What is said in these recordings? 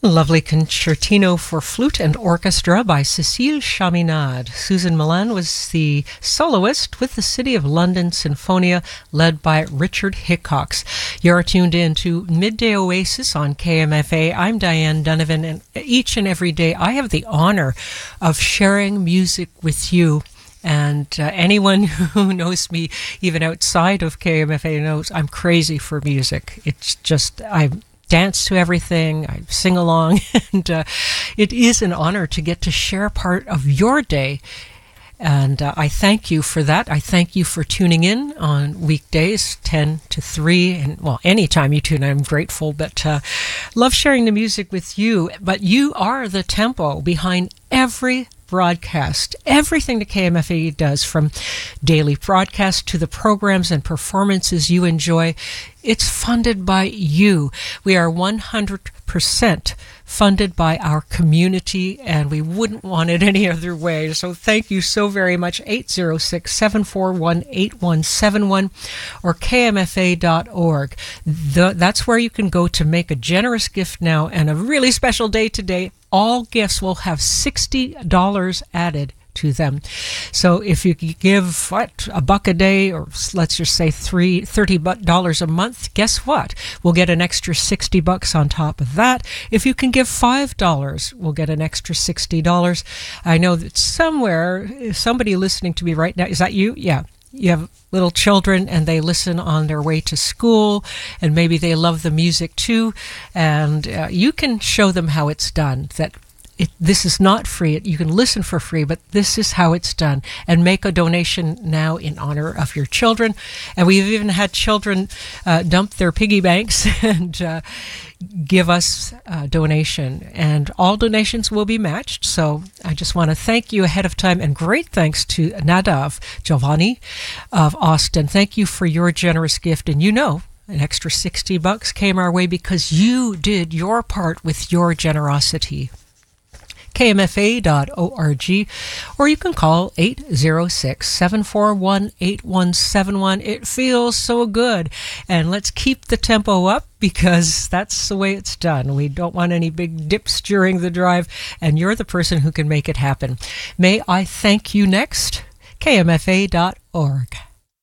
Lovely concertino for flute and orchestra by Cécile Chaminade. Susan Milan was the soloist with the City of London Sinfonia, led by Richard Hickox. You're tuned in to Midday Oasis on KMFA. I'm Diane Donovan, and each and every day I have the honor of sharing music with you. And anyone who knows me, even outside of KMFA, knows I'm crazy for music. It's just, I dance to everything, I sing along, and it is an honor to get to share part of your day. And I thank you for that. I thank you for tuning in on weekdays, 10 to 3, and well, anytime you tune in, I'm grateful, but love sharing the music with you. But you are the tempo behind every broadcast, everything that KMFA does, from daily broadcast to the programs and performances you enjoy. It's funded by you. We are 100% funded by our community, and we wouldn't want it any other way. So thank you so very much. 806-741-8171 or kmfa.org. That's where you can go to make a generous gift now, and a really special day today. All gifts will have $60 added to them. So if you give $1 a day, or let's just say $30 a month, guess what? We'll get an extra $60 on top of that. If you can give $5, we'll get an extra $60. I know that somewhere, somebody listening to me right now, is that you? Yeah. You have little children and they listen on their way to school, and maybe they love the music too, and you can show them how it's done, that this is not free. You can listen for free, but this is how it's done. And make a donation now in honor of your children. And we've even had children dump their piggy banks and give us a donation. And all donations will be matched. So I just want to thank you ahead of time. And great thanks to Nadav Giovanni of Austin. Thank you for your generous gift. And you know, an extra $60 came our way because you did your part with your generosity. KMFA.org, or you can call 806-741-8171. It feels so good. And let's keep the tempo up, because that's the way it's done. We don't want any big dips during the drive, and you're the person who can make it happen. May I thank you next? KMFA.org.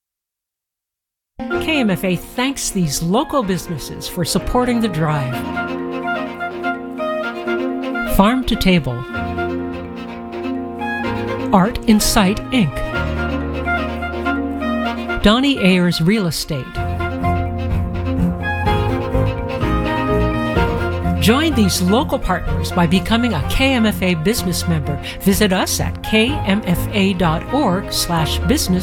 KMFA thanks these local businesses for supporting the drive. Farm to Table, Art in Sight, Inc., Donnie Ayers Real Estate. Join these local partners by becoming a KMFA business member. Visit us at kmfa.org/business